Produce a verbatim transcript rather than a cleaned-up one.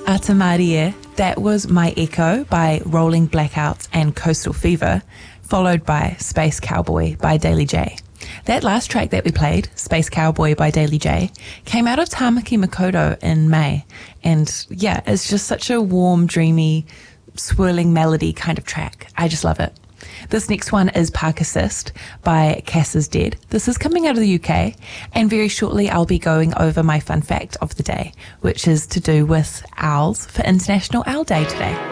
Ata Marie, that was My Echo by Rolling Blackouts and Coastal Fever, followed by Space Cowboy by Daily J. That last track that we played, Space Cowboy by Daily J, came out of Tamaki Makaurau in May. And yeah, it's just such a warm, dreamy, swirling melody kind of track. I just love it. This next one is Park Assist by Cass is Dead. This is coming out of the U K, and very shortly I'll be going over my fun fact of the day, which is to do with owls for International Owl Day today.